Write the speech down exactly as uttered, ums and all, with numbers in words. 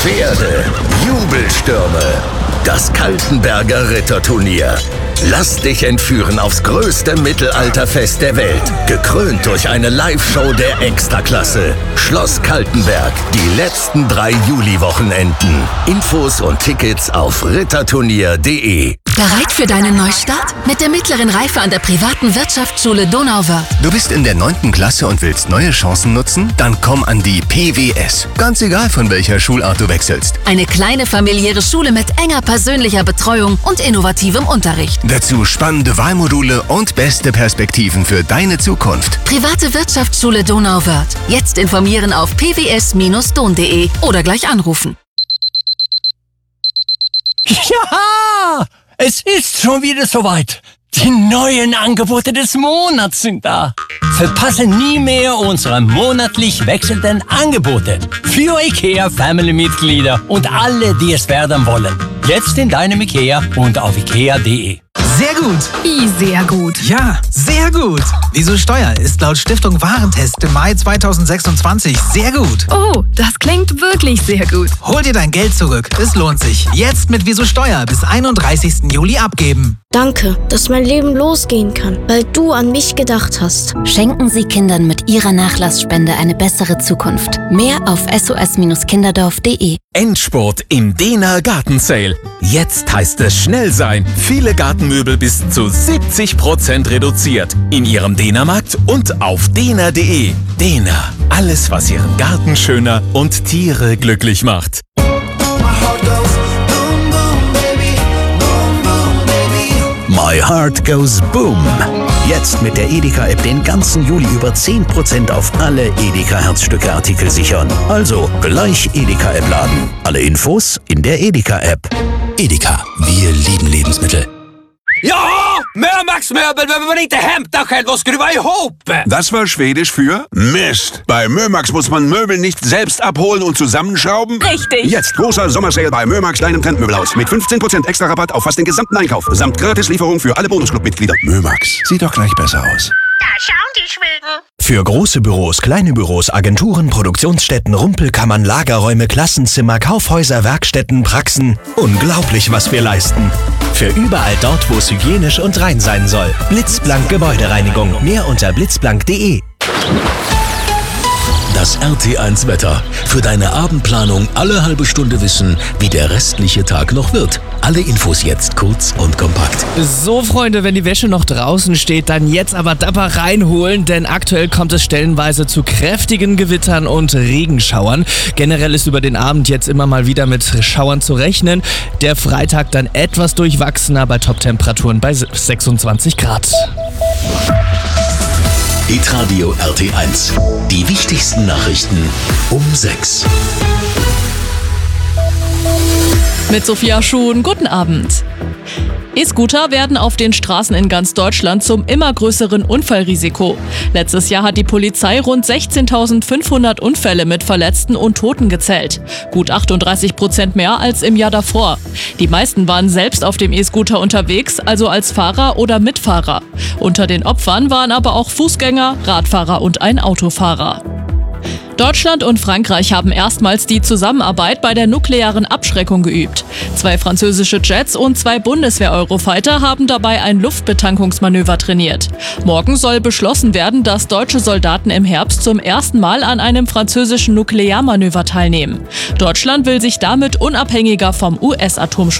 Pferde, Jubelstürme. Das Kaltenberger Ritterturnier. Lass dich entführen aufs größte Mittelalterfest der Welt. Gekrönt durch eine Live-Show der Extraklasse. Schloss Kaltenberg. Die letzten drei Juli-Wochenenden. Infos und Tickets auf ritterturnier punkt de. Bereit für deinen Neustart? Mit der mittleren Reife an der privaten Wirtschaftsschule Donauwörth. Du bist in der neunten Klasse und willst neue Chancen nutzen? Dann komm an die P W S. Ganz egal, von welcher Schulart du wechselst. Eine kleine familiäre Schule mit enger persönlicher Betreuung und innovativem Unterricht. Dazu spannende Wahlmodule und beste Perspektiven für deine Zukunft. Private Wirtschaftsschule Donauwörth. Jetzt informieren auf p w s Bindestrich don punkt de oder gleich anrufen. Ja, es ist schon wieder soweit. Die neuen Angebote des Monats sind da. Verpasse nie mehr unsere monatlich wechselnden Angebote für IKEA-Family-Mitglieder und alle, die es werden wollen. Jetzt in deinem IKEA und auf ikea punkt de. Sehr gut. Wie sehr gut? Ja, sehr gut. Wieso Steuer ist laut Stiftung Warentest im Mai zweitausendsechsundzwanzig sehr gut. Oh, das klingt wirklich sehr gut. Hol dir dein Geld zurück. Es lohnt sich. Jetzt mit Wieso Steuer bis einunddreißigsten Juli abgeben. Danke, dass mein Leben losgehen kann, weil du an mich gedacht hast. Schenken Sie Kindern mit Ihrer Nachlassspende eine bessere Zukunft. Mehr auf s o s kinderdorf punkt de. Endspurt im Dena Garten Sale. Jetzt heißt es schnell sein. Viele Gartenmöbel bis zu siebzig Prozent reduziert. In Ihrem Dena-Markt und auf dena punkt de. Dena. Alles, was Ihren Garten schöner und Tiere glücklich macht. My Heart Goes Boom. Jetzt mit der Edeka-App den ganzen Juli über zehn Prozent auf alle Edeka-Herzstücke-Artikel sichern. Also gleich Edeka-App laden. Alle Infos in der Edeka-App. Edeka, wir lieben Lebensmittel. Ja, Mörmax-Möbel, wenn man nicht Hemd nachher was skruva ihop. Das war Schwedisch für Mist. Bei Mörmax muss man Möbel nicht selbst abholen und zusammenschrauben. Richtig. Jetzt großer Sommersale bei Mörmax, deinem Trendmöbelhaus. Mit fünfzehn Prozent extra Rabatt auf fast den gesamten Einkauf. Samt Gratislieferung für alle Bonusclub-Mitglieder. Mörmax, sieht doch gleich besser aus. Da schauen die Schweden. Für große Büros, kleine Büros, Agenturen, Produktionsstätten, Rumpelkammern, Lagerräume, Klassenzimmer, Kaufhäuser, Werkstätten, Praxen. Unglaublich, was wir leisten. Für überall dort, wo es hygienisch und rein sein soll. Blitzblank Gebäudereinigung. Mehr unter blitzblank punkt de. Das R T eins Wetter. Für deine Abendplanung alle halbe Stunde wissen, wie der restliche Tag noch wird. Alle Infos jetzt kurz und kompakt. So, Freunde, wenn die Wäsche noch draußen steht, dann jetzt aber dapper reinholen, denn aktuell kommt es stellenweise zu kräftigen Gewittern und Regenschauern. Generell ist über den Abend jetzt immer mal wieder mit Schauern zu rechnen. Der Freitag dann etwas durchwachsener bei Top-Temperaturen bei sechsundzwanzig Grad. Hitradio R T eins. Die wichtigsten Nachrichten um sechs. Mit Sophia Schuhn, guten Abend. E-Scooter werden auf den Straßen in ganz Deutschland zum immer größeren Unfallrisiko. Letztes Jahr hat die Polizei rund sechzehntausendfünfhundert Unfälle mit Verletzten und Toten gezählt. Gut achtunddreißig Prozent mehr als im Jahr davor. Die meisten waren selbst auf dem E-Scooter unterwegs, also als Fahrer oder Mitfahrer. Unter den Opfern waren aber auch Fußgänger, Radfahrer und ein Autofahrer. Deutschland und Frankreich haben erstmals die Zusammenarbeit bei der nuklearen Abschreckung geübt. Zwei französische Jets und zwei Bundeswehr-Eurofighter haben dabei ein Luftbetankungsmanöver trainiert. Morgen soll beschlossen werden, dass deutsche Soldaten im Herbst zum ersten Mal an einem französischen Nuklearmanöver teilnehmen. Deutschland will sich damit unabhängiger vom U S-Atomschutz